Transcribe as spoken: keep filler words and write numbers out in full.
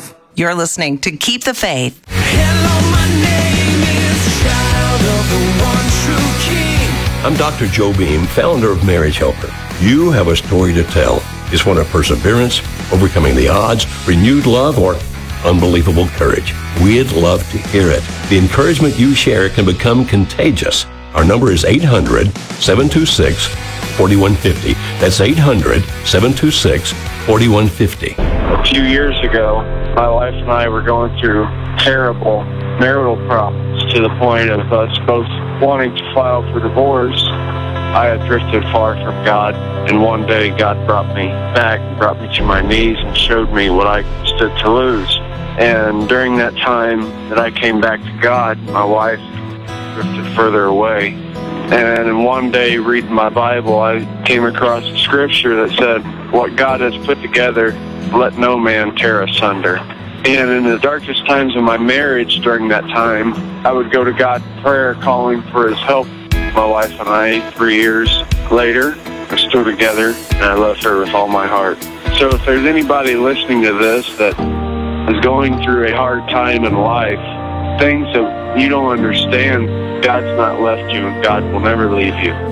love. You're listening to Keep the Faith. Hello, my name is Child of the One True King. I'm Doctor Joe Beam, founder of Marriage Helper. You have a story to tell. It's one of perseverance, overcoming the odds, renewed love, or unbelievable courage. We'd love to hear it. The encouragement you share can become contagious. Our number is eight hundred, seven two six, four one five zero. That's eight hundred, seven two six, four one five zero. A few years ago, my wife and I were going through terrible marital problems to the point of us both wanting to file for divorce. I had drifted far from God, and one day God brought me back and brought me to my knees and showed me what I stood to lose. And during that time that I came back to God, my wife drifted further away. And one day, reading my Bible, I came across a scripture that said, "What God has put together, let no man tear asunder." And in the darkest times of my marriage during that time, I would go to God in prayer, calling for His help. My wife and I, three years later, are still together, and I love her with all my heart. So if there's anybody listening to this that is going through a hard time in life, things that you don't understand, God's not left you, and God will never leave you.